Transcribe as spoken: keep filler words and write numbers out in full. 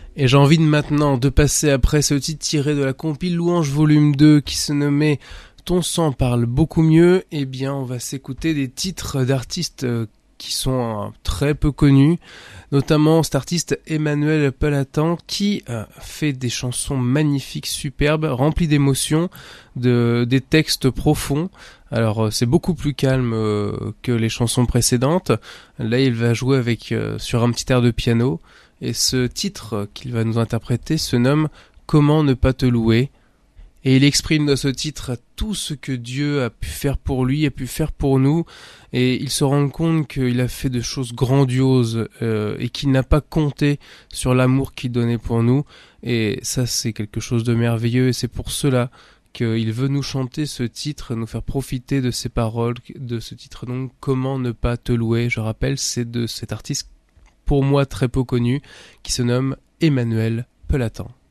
Et j'ai envie de maintenant de passer après ce titre tiré de la compile Louange volume deux qui se nommait Ton sang parle beaucoup mieux. Eh bien, on va s'écouter des titres d'artistes qui sont très peu connus, notamment cet artiste Emmanuel Pelatin qui euh, fait des chansons magnifiques, superbes, remplies d'émotions, de, des textes profonds. Alors euh, c'est beaucoup plus calme euh, que les chansons précédentes. Là il va jouer avec euh, sur un petit air de piano et ce titre qu'il va nous interpréter se nomme Comment ne pas te louer. Et il exprime dans ce titre tout ce que Dieu a pu faire pour lui, a pu faire pour nous. Et il se rend compte qu'il a fait de choses grandioses euh, et qu'il n'a pas compté sur l'amour qu'il donnait pour nous. Et ça, c'est quelque chose de merveilleux. Et c'est pour cela qu'il veut nous chanter ce titre, nous faire profiter de ses paroles, de ce titre donc Comment ne pas te louer. Je rappelle, c'est de cet artiste, pour moi très peu connu, qui se nomme Emmanuel Pelatin.